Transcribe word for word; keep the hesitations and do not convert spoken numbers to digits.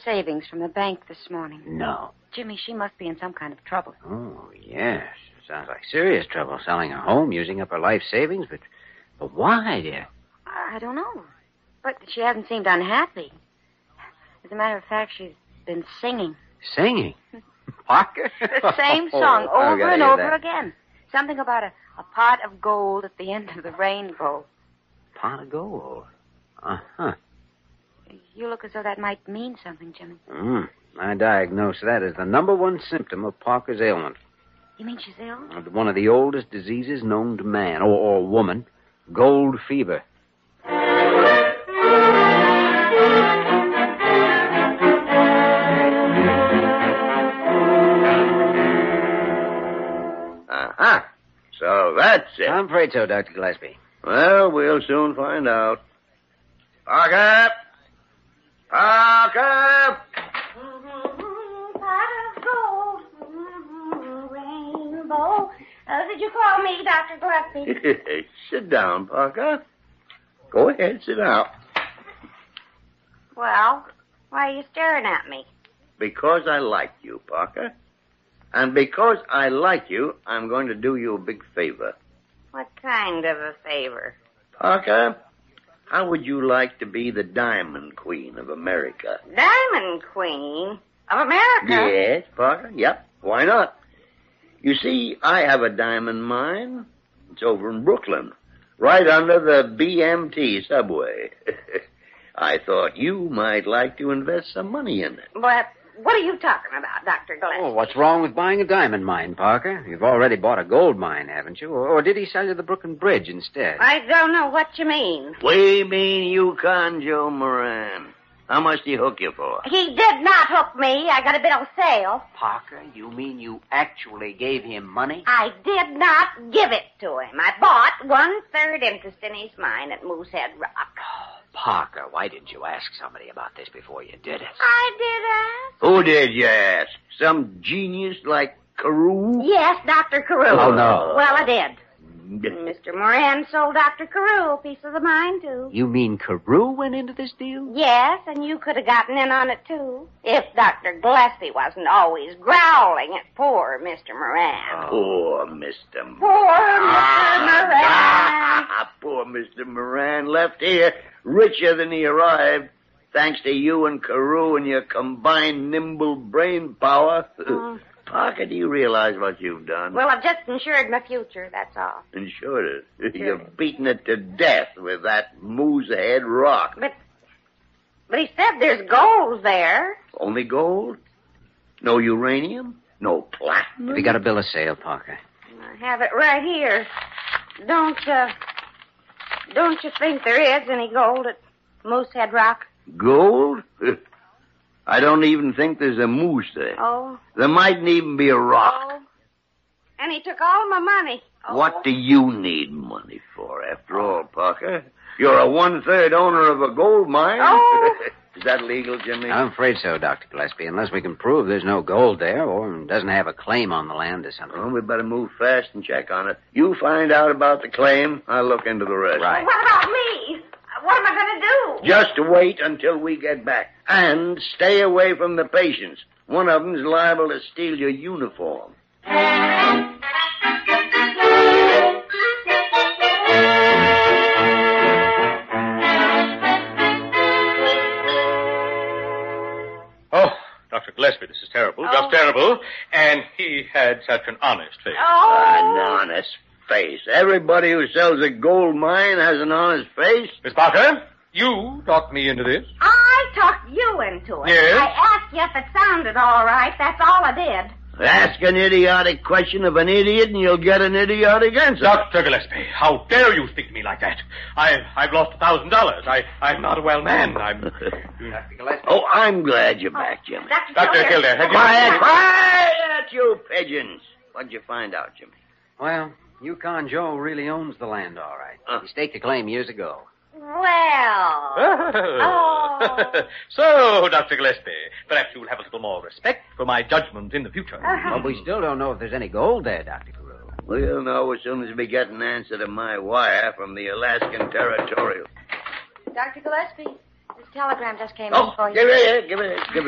savings from the bank this morning. No. Jimmy, she must be in some kind of trouble. Oh, yes. It sounds like serious trouble, selling her home, using up her life savings. But, but why, dear? I don't know. But she hasn't seemed unhappy. As a matter of fact, she's been singing. Singing? Parker? The same song Oh, over I and hear over that. again. Something about a, a pot of gold at the end of the rainbow. Pot of gold? Uh-huh. You look as though that might mean something, Jimmy. Mm. I diagnose that as the number one symptom of Parker's ailment. You mean she's ill? One of the oldest diseases known to man, or, or woman, gold fever. Uh-huh. So that's it. I'm afraid so, Doctor Gillespie. Well, we'll soon find out. Parker! Parker! Pot of gold, mm-hmm, rainbow. Uh, did you call me, Doctor Gillespie? Sit down, Parker. Go ahead, sit down. Well, why are you staring at me? Because I like you, Parker. And because I like you, I'm going to do you a big favor. What kind of a favor? Parker, how would you like to be the Diamond Queen of America? Diamond Queen of America? Yes, Parker. Yep. Why not? You see, I have a diamond mine. It's over in Brooklyn, right under the B M T subway. I thought you might like to invest some money in it. But what are you talking about, Doctor Gillespie? Oh, what's wrong with buying a diamond mine, Parker? You've already bought a gold mine, haven't you? Or, or did he sell you the Brooklyn Bridge instead? I don't know what you mean. We mean Yukon Joe Moran. How much did he hook you for? He did not hook me. I got a bill of sale. Parker, you mean you actually gave him money? I did not give it to him. I bought one-third interest in his mine at Moosehead Rock. Parker, why didn't you ask somebody about this before you did it? I did ask. Who did you ask? Some genius like Carew? Yes, Doctor Carew. Oh, no. Well, I did. Mister Moran sold Doctor Carew a piece of the mine, too. You mean Carew went into this deal? Yes, and you could have gotten in on it, too, if Doctor Gillespie wasn't always growling at poor Mister Moran. Poor Mister Moran. Poor Mister Moran. Ah, poor Mister Moran left here richer than he arrived, thanks to you and Carew and your combined nimble brain power. Mm. Parker, do you realize what you've done? Well, I've just insured my future, that's all. Insured it. Sure. You're beating it to death with that Moosehead Rock. But, but he said there's gold there. Only gold? No uranium? No platinum? Have you got a bill of sale, Parker? I have it right here. Don't, uh, don't you think there is any gold at Moosehead Rock? Gold? I don't even think there's a moose there. Oh. There mightn't even be a rock. Oh. And he took all my money. Oh. What do you need money for, after all, Parker? You're a one-third owner of a gold mine. Oh. Is that legal, Jimmy? I'm afraid so, Doctor Gillespie, unless we can prove there's no gold there or doesn't have a claim on the land or something. Well, we better move fast and check on it. You find out about the claim, I'll look into the rest. Right. What about me? What am I going to do? Just wait until we get back. And stay away from the patients. One of them's liable to steal your uniform. Oh, Doctor Gillespie, this is terrible, Oh. just terrible. And he had such an honest face. Oh. An honest face. Everybody who sells a gold mine has an honest face. Miss Parker, you talked me into this. I talked you into it. Yes? I asked you if it sounded all right. That's all I did. Ask an idiotic question of an idiot and you'll get an idiotic answer. Doctor Gillespie, how dare you speak to me like that? I, I've lost a thousand dollars. I, I'm not a well man. I'm... Doctor Gillespie. Oh, I'm glad you're back, Jimmy. Doctor Doctor Kildare. Kildare, have you... Quiet, quiet, you pigeons. What'd you find out, Jimmy? Well, Yukon Joe really owns the land, all right. Huh. He staked a claim years ago. Well. Oh. So, Doctor Gillespie, perhaps you'll have a little more respect for my judgment in the future. Uh-huh. But we still don't know if there's any gold there, Doctor Carew. We'll know as soon as we get an answer to my wire from the Alaskan Territorial. Doctor Gillespie, this telegram just came Oh, in for you. give it here, give it here, give it